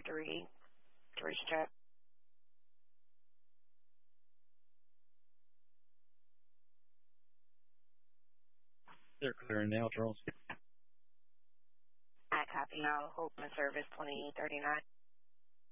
3 to reach check. They're clearing now, Charles. I copy now. Open service 2039.